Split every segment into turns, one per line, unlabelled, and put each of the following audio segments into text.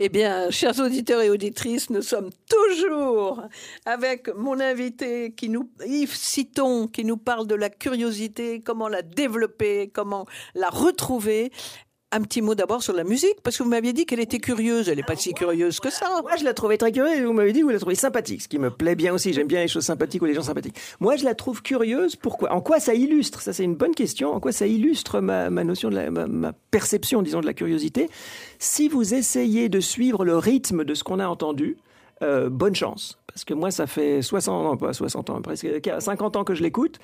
Eh bien, chers auditeurs et auditrices, nous sommes toujours avec mon invité Yves Citon, qui nous parle de la curiosité, comment la développer, comment la retrouver. Un petit mot d'abord sur la musique, parce que vous m'aviez dit qu'elle était curieuse. Elle n'est pas si curieuse que ça.
Moi, je la trouvais très curieuse et vous m'avez dit que vous la trouvez sympathique, ce qui me plaît bien aussi. J'aime bien les choses sympathiques ou les gens sympathiques. Moi, je la trouve curieuse. Pourquoi ? En quoi ça illustre ? Ça, c'est une bonne question. En quoi ça illustre ma notion de ma perception, disons, de la curiosité ? Si vous essayez de suivre le rythme de ce qu'on a entendu, bonne chance. Parce que moi, ça fait 60 ans, presque 50 ans que je l'écoute.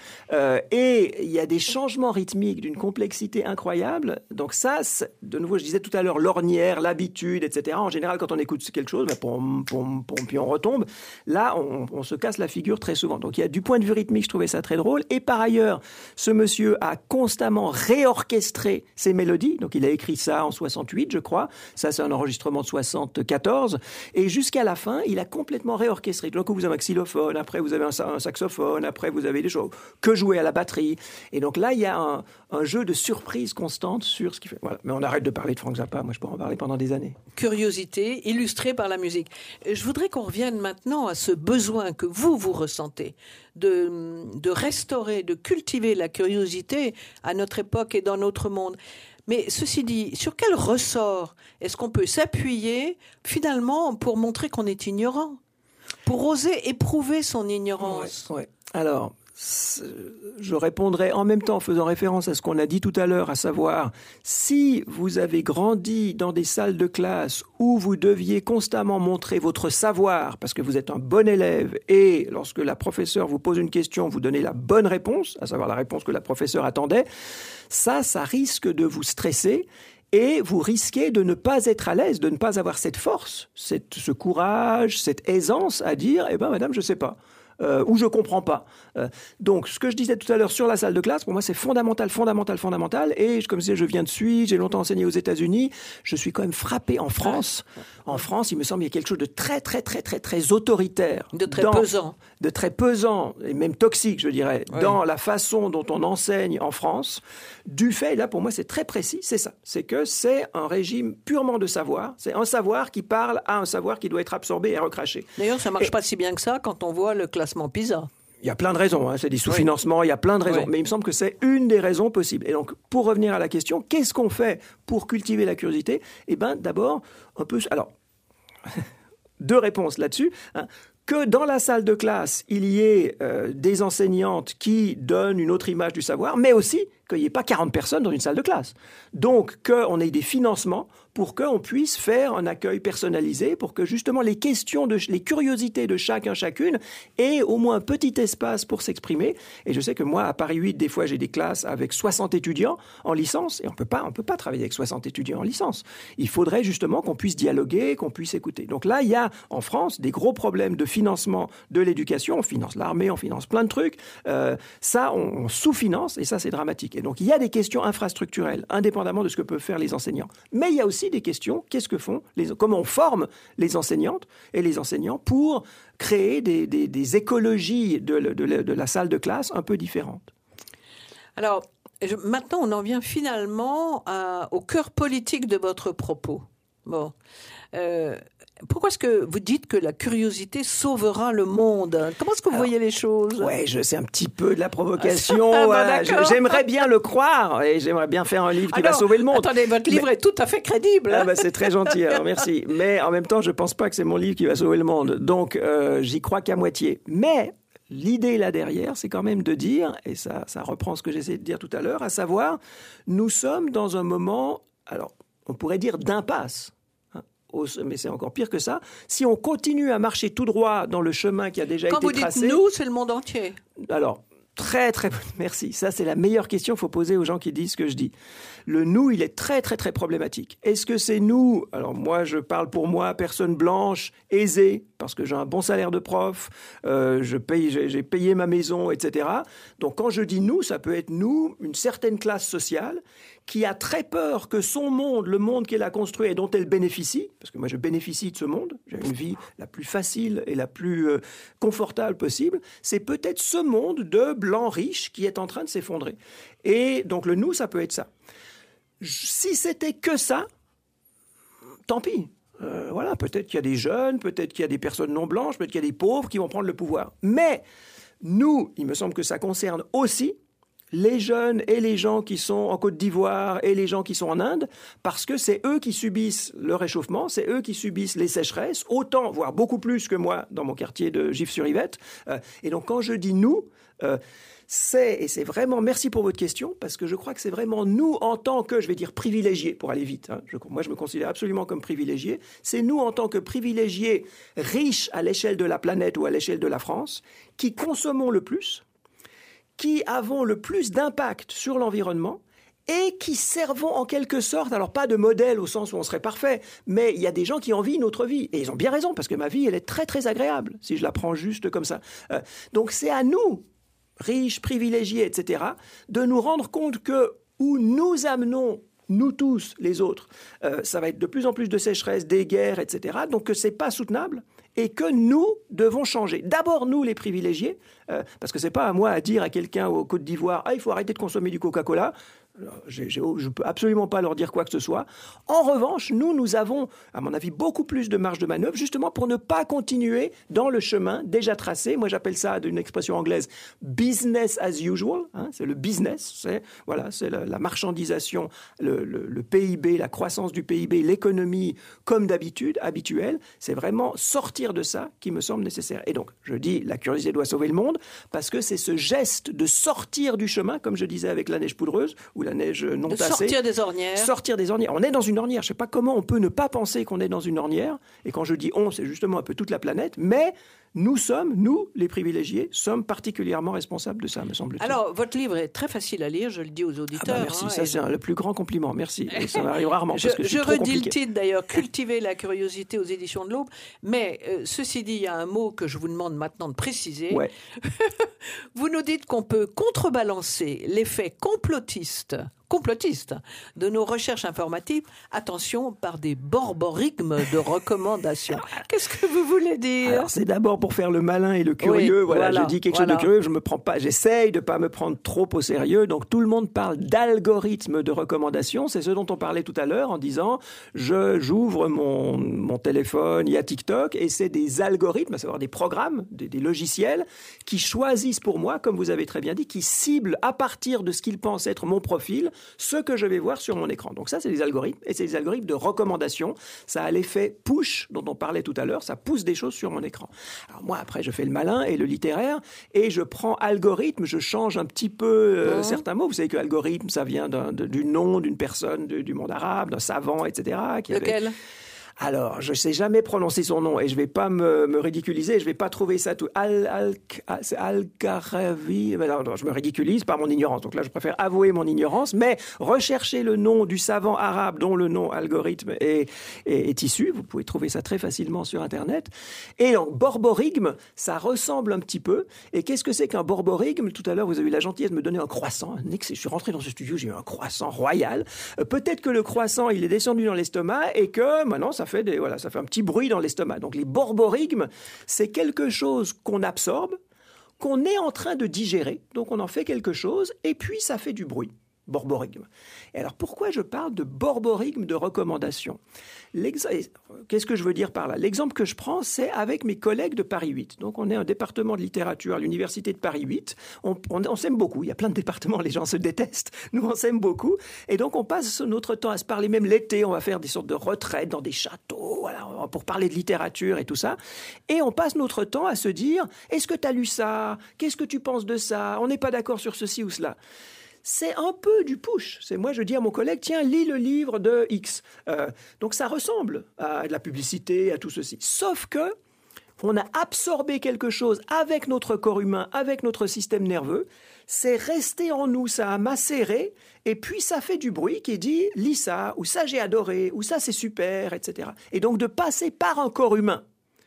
Et il y a des changements rythmiques d'une complexité incroyable. Donc ça, de nouveau, je disais tout à l'heure, l'ornière, l'habitude, etc. En général, quand on écoute quelque chose, puis on retombe. Là, on se casse la figure très souvent. Donc il y a du point de vue rythmique, je trouvais ça très drôle. Et par ailleurs, ce monsieur a constamment réorchestré ses mélodies. Donc il a écrit ça en 68, je crois. Ça, c'est un enregistrement de 74. Et jusqu'à la fin, il a complètement réorchestré. Tout d'un coup, vous avez un xylophone, après vous avez un saxophone, après vous avez des choses que jouer à la batterie. Et donc là, il y a un jeu de surprise constante sur ce qu'il fait. Voilà. Mais on arrête de parler de Frank Zappa. Moi, je pourrais en parler pendant des années.
Curiosité illustrée par la musique. Je voudrais qu'on revienne maintenant à ce besoin que vous ressentez de restaurer, de cultiver la curiosité à notre époque et dans notre monde. Mais ceci dit, sur quel ressort est-ce qu'on peut s'appuyer finalement pour montrer qu'on est ignorant ? Pour oser éprouver son ignorance.
Ouais. Alors, je répondrai en même temps en faisant référence à ce qu'on a dit tout à l'heure, à savoir, si vous avez grandi dans des salles de classe où vous deviez constamment montrer votre savoir, parce que vous êtes un bon élève, et lorsque la professeure vous pose une question, vous donnez la bonne réponse, à savoir la réponse que la professeure attendait, ça risque de vous stresser. Et vous risquez de ne pas être à l'aise, de ne pas avoir cette force, ce courage, cette aisance à dire « Eh bien, madame, je ne sais pas ». Ou je comprends pas. Donc, ce que je disais tout à l'heure sur la salle de classe, pour moi, c'est fondamental. Et comme je viens de Suisse, j'ai longtemps enseigné aux États-Unis, je suis quand même frappé en France. En France, il me semble qu'il y a quelque chose de très, très, très, très, très autoritaire.
De très pesant.
De très pesant, et même toxique, je dirais, dans la façon dont on enseigne en France. Du fait, là, pour moi, c'est très précis, c'est ça. C'est que c'est un régime purement de savoir. C'est un savoir qui parle à un savoir qui doit être absorbé et recraché.
D'ailleurs, ça marche pas si bien que ça quand on voit le classement PISA.
Il y a plein de raisons, c'est des sous-financements, il y a plein de raisons. Mais il me semble que c'est une des raisons possibles. Et donc, pour revenir à la question, qu'est-ce qu'on fait pour cultiver la curiosité ? Eh bien, d'abord, un peu... Alors, deux réponses là-dessus. Que dans la salle de classe, il y ait des enseignantes qui donnent une autre image du savoir, mais aussi qu'il n'y ait pas 40 personnes dans une salle de classe. Donc, qu'on ait des financements pour qu'on puisse faire un accueil personnalisé, pour que justement les questions, les curiosités de chacun, chacune aient au moins un petit espace pour s'exprimer. Et je sais que moi, à Paris 8, des fois, j'ai des classes avec 60 étudiants en licence, et on peut pas travailler avec 60 étudiants en licence. Il faudrait justement qu'on puisse dialoguer, qu'on puisse écouter. Donc là, il y a en France des gros problèmes de financement de l'éducation. On finance l'armée, on finance plein de trucs. Ça, on sous-finance, et ça, c'est dramatique. Et donc, il y a des questions infrastructurelles, indépendamment de ce que peuvent faire les enseignants. Mais il y a aussi des questions, comment on forme les enseignantes et les enseignants pour créer des écologies de la salle de classe un peu différentes.
Alors, maintenant, on en vient finalement au cœur politique de votre propos. Bon. Pourquoi est-ce que vous dites que la curiosité sauvera le monde ? Comment est-ce que vous voyez les choses ?
Ouais, c'est un petit peu de la provocation. Voilà. J'aimerais bien le croire et j'aimerais bien faire un livre qui va sauver le monde.
Attendez, votre livre est tout à fait crédible.
C'est très gentil, alors merci. Mais en même temps, je pense pas que c'est mon livre qui va sauver le monde. Donc, j'y crois qu'à moitié. Mais l'idée là derrière, c'est quand même de dire, et ça reprend ce que j'essayais de dire tout à l'heure, à savoir, nous sommes dans un moment, alors, on pourrait dire d'impasse. Mais c'est encore pire que ça. Si on continue à marcher tout droit dans le chemin qui a déjà été tracé...
Quand vous dites « nous », c'est le monde entier.
Alors, très, très... Merci. Ça, c'est la meilleure question qu'il faut poser aux gens qui disent ce que je dis. Le « nous », il est très, très, très problématique. Est-ce que c'est nous... Alors, moi, je parle pour moi, personne blanche, aisée, parce que j'ai un bon salaire de prof, j'ai payé ma maison, etc. Donc, quand je dis « nous », ça peut être nous, une certaine classe sociale, qui a très peur que son monde, le monde qu'elle a construit et dont elle bénéficie, parce que moi je bénéficie de ce monde, j'ai une vie la plus facile et la plus confortable possible, c'est peut-être ce monde de blancs riches qui est en train de s'effondrer. Et donc le nous, ça peut être ça. Si c'était que ça, tant pis. Voilà, peut-être qu'il y a des jeunes, peut-être qu'il y a des personnes non blanches, peut-être qu'il y a des pauvres qui vont prendre le pouvoir. Mais nous, il me semble que ça concerne aussi les jeunes et les gens qui sont en Côte d'Ivoire et les gens qui sont en Inde, parce que c'est eux qui subissent le réchauffement, c'est eux qui subissent les sécheresses, autant, voire beaucoup plus que moi dans mon quartier de Gif-sur-Yvette. Et donc quand je dis nous, c'est vraiment, merci pour votre question, parce que je crois que c'est vraiment nous en tant que, je vais dire privilégiés, pour aller vite, moi je me considère absolument comme privilégié, c'est nous en tant que privilégiés riches à l'échelle de la planète ou à l'échelle de la France, qui consommons le plus, qui avons le plus d'impact sur l'environnement et qui servons en quelque sorte, alors pas de modèle au sens où on serait parfait, mais il y a des gens qui envient notre vie. Et ils ont bien raison, parce que ma vie, elle est très très agréable, si je la prends juste comme ça. Donc c'est à nous, riches, privilégiés, etc., de nous rendre compte que où nous amenons nous tous, les autres, ça va être de plus en plus de sécheresse, des guerres, etc., donc que c'est pas soutenable et que nous devons changer. D'abord, nous, les privilégiés, parce que c'est pas à moi à dire à quelqu'un au Côte d'Ivoire « Ah, il faut arrêter de consommer du Coca-Cola ». Je ne peux absolument pas leur dire quoi que ce soit. En revanche, nous avons, à mon avis, beaucoup plus de marge de manœuvre, justement pour ne pas continuer dans le chemin déjà tracé. Moi, j'appelle ça, d'une expression anglaise, business as usual. C'est le business, c'est la marchandisation, le PIB, la croissance du PIB, l'économie comme d'habitude, habituelle. C'est vraiment sortir de ça qui me semble nécessaire. Et donc, je dis, la curiosité doit sauver le monde, parce que c'est ce geste de sortir du chemin, comme je disais avec la neige poudreuse, ou la neige non tassée.
Sortir des ornières.
Sortir des ornières. On est dans une ornière. Je ne sais pas comment on peut ne pas penser qu'on est dans une ornière. Et quand je dis on, c'est justement un peu toute la planète. Mais nous, les privilégiés, sommes particulièrement responsables de ça, me semble-t-il.
Alors, votre livre est très facile à lire, je le dis aux auditeurs.
Merci, ça c'est le plus grand compliment. Merci. Et ça m'arrive rarement parce que
je
trop
redis
compliqué.
le titre d'ailleurs, Cultiver la curiosité aux éditions de l'Aube. Mais ceci dit, il y a un mot que je vous demande maintenant de préciser.
Ouais.
Vous nous dites qu'on peut contrebalancer l'effet complotiste de nos recherches informatives, attention, par des borborigmes de recommandations. Qu'est-ce que vous voulez dire?
Alors, c'est d'abord pour faire le malin et le curieux.
Oui,
je dis quelque chose de curieux, j'essaye de pas me prendre trop au sérieux. Donc, tout le monde parle d'algorithmes de recommandation. C'est ce dont on parlait tout à l'heure en disant, j'ouvre mon téléphone, il y a TikTok, et c'est des algorithmes, à savoir des programmes, des logiciels, qui choisissent pour moi, comme vous avez très bien dit, qui ciblent à partir de ce qu'ils pensent être mon profil, ce que je vais voir sur mon écran. Donc ça, c'est des algorithmes, et c'est des algorithmes de recommandation. Ça a l'effet push dont on parlait tout à l'heure, ça pousse des choses sur mon écran. Alors moi, après, je fais le malin et le littéraire, et je prends algorithme, je change un petit peu certains mots. Vous savez que algorithme, ça vient du nom d'une personne du monde arabe, d'un savant, etc.
Lequel ?
Alors, je ne sais jamais prononcer son nom et je ne vais pas me ridiculiser, je ne vais pas trouver ça tout. C'est Al-Karavi. Non, je me ridiculise par mon ignorance. Donc là, je préfère avouer mon ignorance. Mais recherchez le nom du savant arabe dont le nom algorithme est issu. Vous pouvez trouver ça très facilement sur Internet. Et donc, borborigme, ça ressemble un petit peu. Et qu'est-ce que c'est qu'un borborigme ? Tout à l'heure, vous avez eu la gentillesse de me donner un croissant. Je suis rentré dans ce studio, j'ai eu un croissant royal. Peut-être que le croissant, il est descendu dans l'estomac et que maintenant, ça fait un petit bruit dans l'estomac. Donc les borborigmes, c'est quelque chose qu'on absorbe, qu'on est en train de digérer. Donc on en fait quelque chose et puis ça fait du bruit. Borborigme. Et alors pourquoi je parle de borborigme de recommandation ? Qu'est-ce que je veux dire par là ? L'exemple que je prends, c'est avec mes collègues de Paris 8. Donc on est un département de littérature à l'université de Paris 8. On s'aime beaucoup. Il y a plein de départements, les gens se détestent. Nous, on s'aime beaucoup. Et donc on passe notre temps à se parler. Même l'été, on va faire des sortes de retraites dans des châteaux, pour parler de littérature et tout ça. Et on passe notre temps à se dire, est-ce que tu as lu ça ? Qu'est-ce que tu penses de ça ? On n'est pas d'accord sur ceci ou cela. C'est un peu du push. C'est moi, je dis à mon collègue, tiens, lis le livre de X. Donc ça ressemble à de la publicité, à tout ceci. Sauf que on a absorbé quelque chose avec notre corps humain, avec notre système nerveux. C'est resté en nous, ça a macéré, et puis ça fait du bruit qui dit « lis ça » ou « ça j'ai adoré » ou « ça c'est super », etc. Et donc de passer par un corps humain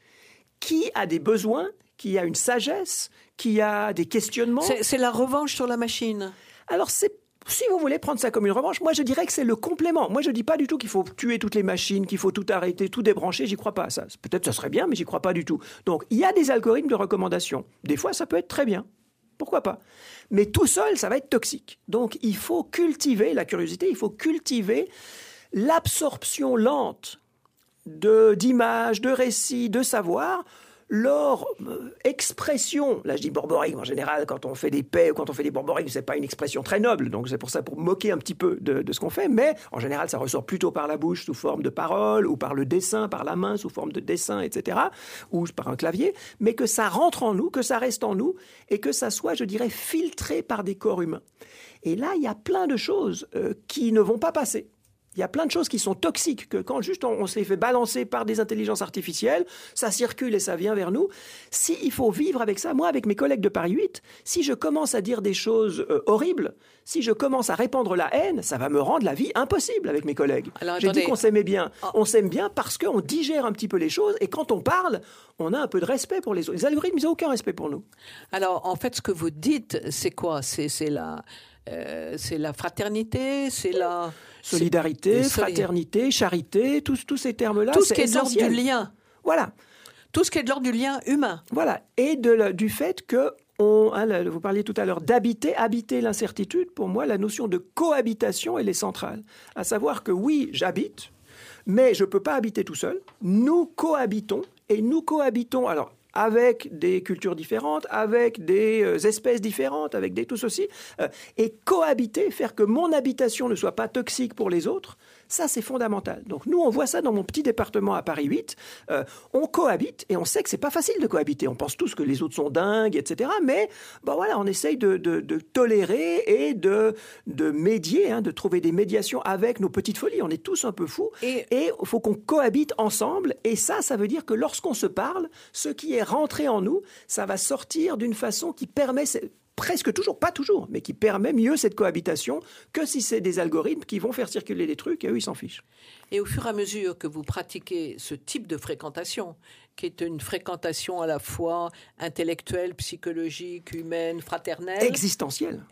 qui a des besoins, qui a une sagesse, qui a des questionnements.
C'est la revanche sur la machine.
Alors, si vous voulez prendre ça comme une revanche, moi je dirais que c'est le complément. Moi je ne dis pas du tout qu'il faut tuer toutes les machines, qu'il faut tout arrêter, tout débrancher, j'y crois pas à ça. Peut-être ça serait bien, mais j'y crois pas du tout. Donc il y a des algorithmes de recommandation. Des fois ça peut être très bien. Pourquoi pas ? Mais tout seul, ça va être toxique. Donc il faut cultiver la curiosité, il faut cultiver l'absorption lente d'images, de récits, de savoir, leur expression, là je dis borborigme en général, quand on fait des paix ou quand on fait des borborigmes, c'est pas une expression très noble, donc c'est pour ça, pour moquer un petit peu de ce qu'on fait, mais en général ça ressort plutôt par la bouche sous forme de parole, ou par le dessin, par la main sous forme de dessin, etc., ou par un clavier, mais que ça rentre en nous, que ça reste en nous, et que ça soit, je dirais, filtré par des corps humains. Et là, il y a plein de choses qui ne vont pas passer. Il y a plein de choses qui sont toxiques, que quand juste on se les fait balancer par des intelligences artificielles, ça circule et ça vient vers nous. Si il faut vivre avec ça, moi, avec mes collègues de Paris 8, si je commence à dire des choses horribles, si je commence à répandre la haine, ça va me rendre la vie impossible avec mes collègues. Alors, j'ai dit qu'on s'aimait bien. On s'aime bien parce qu'on digère un petit peu les choses, et quand on parle, on a un peu de respect pour les autres. Les algorithmes, ils n'ont aucun respect pour nous.
Alors, en fait, ce que vous dites, c'est quoi ? C'est la fraternité, c'est la...
Solidarité, fraternité, charité, tous ces termes-là,
tout ce qui est de l'ordre du lien.
Voilà.
Tout ce qui est de l'ordre du lien humain.
Voilà. Et du fait que, vous parliez tout à l'heure habiter l'incertitude, pour moi, la notion de cohabitation, elle est centrale. À savoir que oui, j'habite, mais je ne peux pas habiter tout seul. Nous cohabitons, alors, avec des cultures différentes, avec des espèces différentes, avec tout ceci, et cohabiter, faire que mon habitation ne soit pas toxique pour les autres, ça c'est fondamental. Donc nous, on voit ça dans mon petit département à Paris 8, on cohabite, et on sait que c'est pas facile de cohabiter, on pense tous que les autres sont dingues, etc., mais voilà, on essaye de tolérer et de médier, de trouver des médiations avec nos petites folies, on est tous un peu fous, et il faut qu'on cohabite ensemble, et ça veut dire que lorsqu'on se parle, ce qui est rentré en nous, ça va sortir d'une façon qui permet, presque toujours, pas toujours, mais qui permet mieux cette cohabitation que si c'est des algorithmes qui vont faire circuler des trucs et eux, ils s'en fichent.
Et au fur et à mesure que vous pratiquez ce type de fréquentation, qui est une fréquentation à la fois intellectuelle, psychologique, humaine, fraternelle... Existentielle,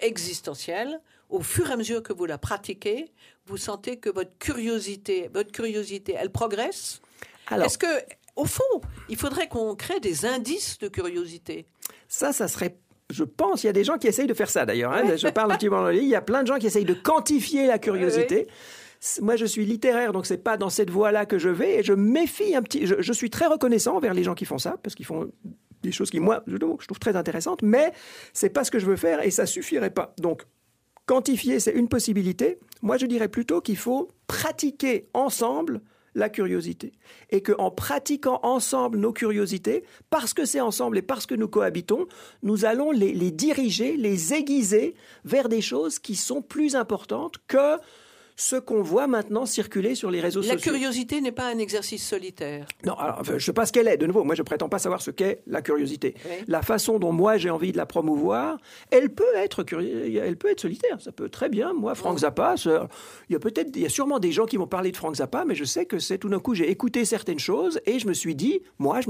au fur et à mesure que vous la pratiquez, vous sentez que votre curiosité, elle progresse ? Alors, est-ce que... Au fond, il faudrait qu'on crée des indices de curiosité.
Ça serait... Je pense, il y a des gens qui essayent de faire ça d'ailleurs. Je parle un petit peu dans le livre. Il y a plein de gens qui essayent de quantifier la curiosité. Oui. Moi, je suis littéraire, donc c'est pas dans cette voie-là que je vais. Et je méfie un petit... Je suis très reconnaissant envers les gens qui font ça, parce qu'ils font des choses qui, moi, je trouve très intéressantes. Mais c'est pas ce que je veux faire et ça suffirait pas. Donc, quantifier, c'est une possibilité. Moi, je dirais plutôt qu'il faut pratiquer ensemble la curiosité. Et qu'en pratiquant ensemble nos curiosités, parce que c'est ensemble et parce que nous cohabitons, nous allons les diriger, les aiguiser vers des choses qui sont plus importantes que ce qu'on voit maintenant circuler sur les réseaux sociaux.
La curiosité n'est pas un exercice solitaire.
Non, alors, je ne sais pas ce qu'elle est. De nouveau, moi, je ne prétends pas savoir ce qu'est la curiosité. Oui. La façon dont moi, j'ai envie de la promouvoir, elle peut être solitaire. Ça peut très bien. Moi, Frank Zappa, il y a sûrement des gens qui vont parler de Frank Zappa, mais je sais que c'est tout d'un coup, j'ai écouté certaines choses et je me suis dit,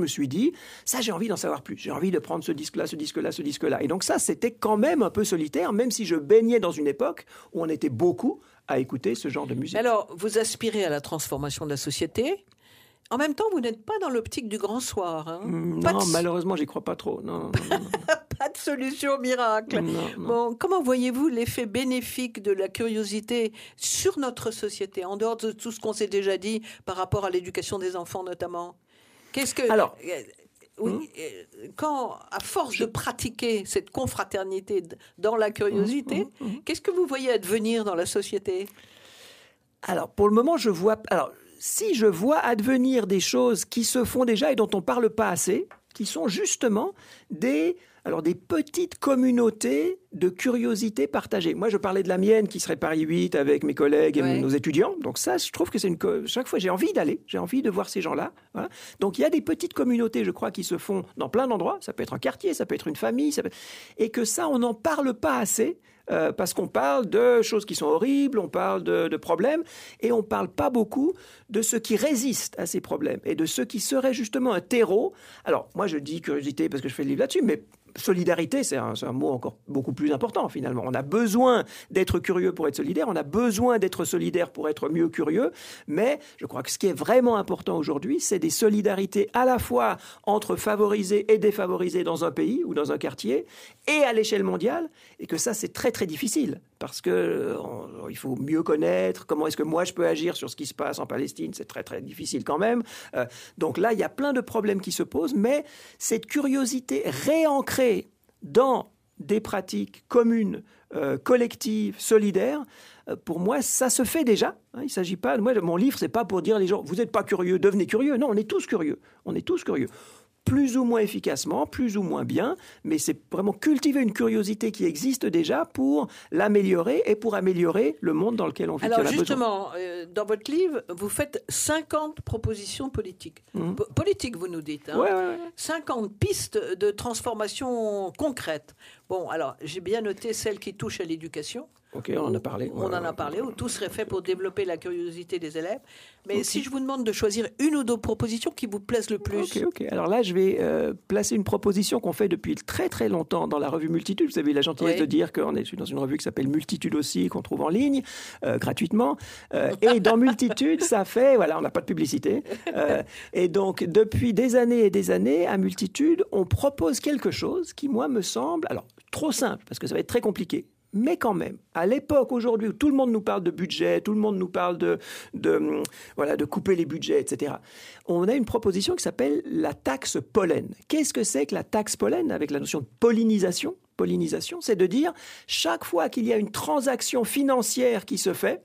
ça, j'ai envie d'en savoir plus. J'ai envie de prendre ce disque-là, ce disque-là, ce disque-là. Et donc ça, c'était quand même un peu solitaire, même si je baignais dans une époque où on était beaucoup à écouter ce genre de musique.
Alors, vous aspirez à la transformation de la société. En même temps, vous n'êtes pas dans l'optique du grand soir. Hein.
Non, malheureusement, j'y crois pas trop. Non.
Pas de solution miracle.
Non.
Bon, comment voyez-vous l'effet bénéfique de la curiosité sur notre société, en dehors de tout ce qu'on s'est déjà dit par rapport à l'éducation des enfants notamment ?
Alors,
oui, quand, à force de pratiquer cette confraternité dans la curiosité, qu'est-ce que vous voyez advenir dans la société ?
Alors, pour le moment, si je vois advenir des choses qui se font déjà et dont on ne parle pas assez, qui sont justement des petites communautés de curiosité partagée. Moi, je parlais de la mienne qui serait Paris 8 avec mes collègues et nos étudiants. Donc ça, je trouve que chaque fois, j'ai envie d'aller, j'ai envie de voir ces gens-là. Voilà. Donc il y a des petites communautés, je crois, qui se font dans plein d'endroits. Ça peut être un quartier, ça peut être une famille. Et que ça, on n'en parle pas assez. Parce qu'on parle de choses qui sont horribles, on parle de problèmes, et on ne parle pas beaucoup de ce qui résiste à ces problèmes, et de ce qui serait justement un terreau. Alors, moi je dis curiosité parce que je fais le livre là-dessus, mais solidarité, c'est un mot encore beaucoup plus important finalement. On a besoin d'être curieux pour être solidaire, on a besoin d'être solidaire pour être mieux curieux, mais je crois que ce qui est vraiment important aujourd'hui, c'est des solidarités à la fois entre favorisés et défavorisés dans un pays ou dans un quartier, et à l'échelle mondiale, et que ça c'est très très difficile. parce que il faut mieux connaître comment est-ce que moi je peux agir sur ce qui se passe en Palestine. C'est très très difficile quand même. Donc là, il y a plein de problèmes qui se posent, mais cette curiosité réancrée dans des pratiques communes, collectives, solidaires, pour moi, ça se fait déjà. Il ne s'agit pas... Moi, mon livre, ce n'est pas pour dire les gens, vous n'êtes pas curieux, devenez curieux. Non, on est tous curieux. On est tous curieux. Plus ou moins efficacement, plus ou moins bien, mais c'est vraiment cultiver une curiosité qui existe déjà pour l'améliorer et pour améliorer le monde dans lequel on vit.
Alors justement, dans votre livre, vous faites 50 propositions politiques. Politiques, vous nous dites. Hein.
Ouais.
50 pistes de transformation concrètes. Bon, alors, j'ai bien noté celles qui touchent à l'éducation.
Ok, on en a parlé.
On en a parlé, où tout serait fait pour développer la curiosité des élèves. Mais si je vous demande de choisir une ou deux propositions qui vous plaisent le plus.
Ok. Alors là, je vais placer une proposition qu'on fait depuis très très longtemps dans la revue Multitude. Vous avez la gentillesse de dire qu'on est dans une revue qui s'appelle Multitude aussi, qu'on trouve en ligne, gratuitement. Et dans Multitude, ça fait... Voilà, on n'a pas de publicité. Et donc, depuis des années et des années, à Multitude, on propose quelque chose qui, moi, me semble... Alors, trop simple, parce que ça va être très compliqué. Mais quand même, à l'époque, aujourd'hui, où tout le monde nous parle de budget, tout le monde nous parle de couper les budgets, etc., on a une proposition qui s'appelle la taxe pollen. Qu'est-ce que c'est que la taxe pollen, avec la notion de pollinisation ? Pollinisation, c'est de dire, chaque fois qu'il y a une transaction financière qui se fait,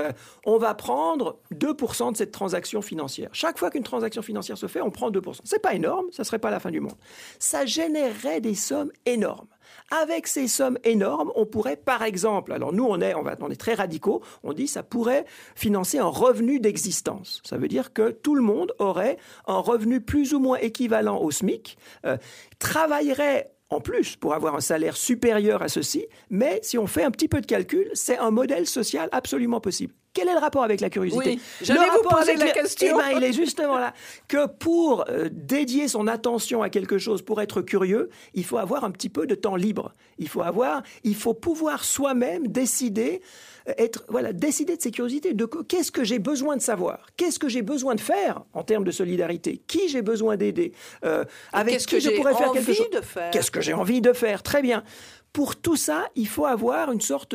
on va prendre 2% de cette transaction financière. Chaque fois qu'une transaction financière se fait, on prend 2%. C'est pas énorme, ça serait pas la fin du monde. Ça générerait des sommes énormes. Avec ces sommes énormes, on pourrait, par exemple, alors nous on est très radicaux, on dit ça pourrait financer un revenu d'existence. Ça veut dire que tout le monde aurait un revenu plus ou moins équivalent au SMIC, travaillerait en plus pour avoir un salaire supérieur à ceci, mais si on fait un petit peu de calcul, c'est un modèle social absolument possible. Quel est le rapport avec la curiosité ?
Oui, j'allais vous poser la question.
Il est justement là que pour dédier son attention à quelque chose, pour être curieux, il faut avoir un petit peu de temps libre. Il faut pouvoir soi-même décider décider de ses curiosités, de qu'est-ce que j'ai besoin de savoir, qu'est-ce que j'ai besoin de faire en termes de solidarité, qui j'ai besoin d'aider, avec qui je pourrais faire quelque chose. Qu'est-ce que j'ai envie de faire ? Très bien. Pour tout ça, il faut avoir une sorte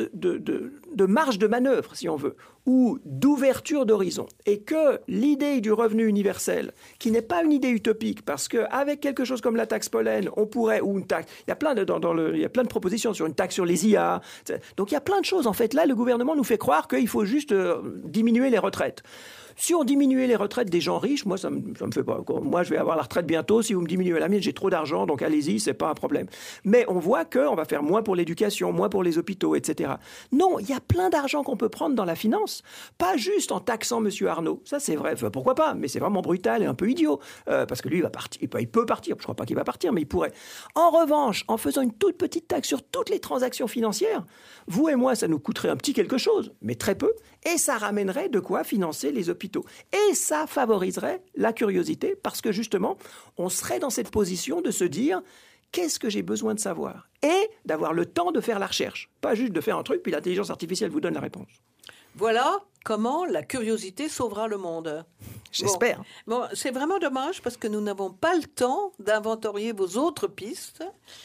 de marge de manœuvre, si on veut, ou d'ouverture d'horizon. Et que l'idée du revenu universel, qui n'est pas une idée utopique, parce qu'avec quelque chose comme la taxe pollen, on pourrait, ou une taxe, il y a plein de propositions sur une taxe sur les IA. Donc il y a plein de choses. En fait, là, le gouvernement nous fait croire qu'il faut juste diminuer les retraites. Si on diminuait les retraites des gens riches, moi, ça me fait pas. Moi, je vais avoir la retraite bientôt. Si vous me diminuez la mienne, j'ai trop d'argent, donc allez-y, c'est pas un problème. Mais on voit qu'on va faire moins pour l'éducation, moins pour les hôpitaux, etc. Non, il y a plein d'argent qu'on peut prendre dans la finance, pas juste en taxant Monsieur Arnaud. Ça, c'est vrai. Enfin, pourquoi pas ? Mais c'est vraiment brutal et un peu idiot. Parce que lui, il va partir. Il peut partir. Je crois pas qu'il va partir, mais il pourrait. En revanche, en faisant une toute petite taxe sur toutes les transactions financières, vous et moi, ça nous coûterait un petit quelque chose, mais très peu. Et ça ramènerait de quoi financer les hôpitaux. Et ça favoriserait la curiosité parce que justement, on serait dans cette position de se dire qu'est-ce que j'ai besoin de savoir et d'avoir le temps de faire la recherche. Pas juste de faire un truc, puis l'intelligence artificielle vous donne la réponse.
Voilà comment la curiosité sauvera le monde.
J'espère.
Bon, c'est vraiment dommage parce que nous n'avons pas le temps d'inventorier vos autres pistes.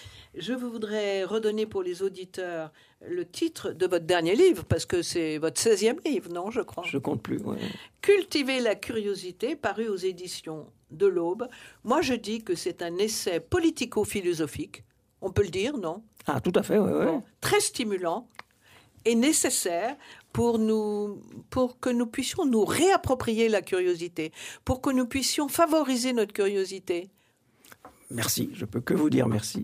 Je voudrais redonner pour les auditeurs le titre de votre dernier livre, parce que c'est votre 16e livre, non, je crois.
Je compte plus, ouais.
Cultiver la curiosité, paru aux éditions de l'Aube. Moi, je dis que c'est un essai politico-philosophique. On peut le dire, non ?
Ah, tout à fait, oui.
Bon, très stimulant et nécessaire pour que nous puissions nous réapproprier la curiosité, pour que nous puissions favoriser notre curiosité.
Merci, je peux que vous dire merci.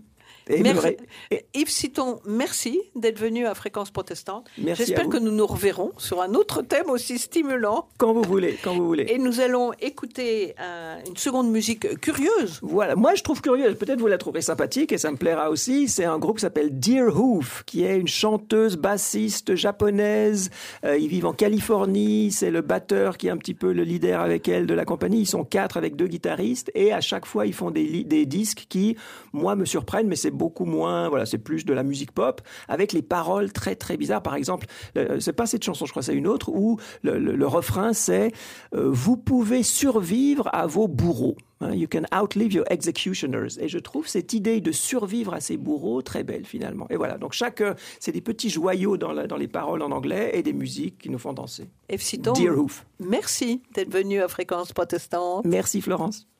Yves Citon, merci d'être venu à Fréquence Protestante.
Merci.
J'espère que nous nous reverrons sur un autre thème aussi stimulant.
Quand vous voulez.
Et nous allons écouter une seconde musique curieuse.
Voilà, moi je trouve curieuse, peut-être vous la trouverez sympathique et ça me plaira aussi. C'est un groupe qui s'appelle Deerhoof, qui est une chanteuse bassiste japonaise. Ils vivent en Californie, c'est le batteur qui est un petit peu le leader avec elle de la compagnie. Ils sont 4 avec 2 guitaristes et à chaque fois ils font des disques qui, moi, me surprennent, mais c'est beaucoup moins, voilà, c'est plus de la musique pop, avec les paroles très très bizarres. Par exemple, c'est pas cette chanson, je crois que c'est une autre, où le refrain c'est « Vous pouvez survivre à vos bourreaux ». You can outlive your executioners. Et je trouve cette idée de survivre à ses bourreaux très belle finalement. Et voilà, donc c'est des petits joyaux dans les paroles en anglais et des musiques qui nous font danser.
Eve Citon,
Dear Hoof.
Merci d'être venu à Fréquence Protestante.
Merci Florence.